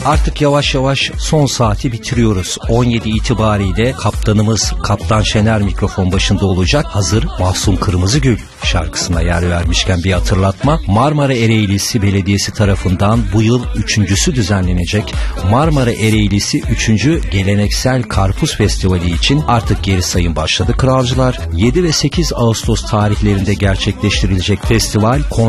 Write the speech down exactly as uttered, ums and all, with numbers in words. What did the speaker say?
Artık yavaş yavaş son saati bitiriyoruz. on yedi itibariyle kaptanımız Kaptan Şener mikrofon başında olacak. Hazır Mahsun Kırmızıgül şarkısına yer vermişken bir hatırlatma. Marmara Ereğlisi Belediyesi tarafından bu yıl üçüncüsü düzenlenecek Marmara Ereğlisi üçüncü Geleneksel Karpuz Festivali için artık geri sayım başladı kralcılar. yedi ve sekiz Ağustos tarihlerinde gerçekleştirilecek festival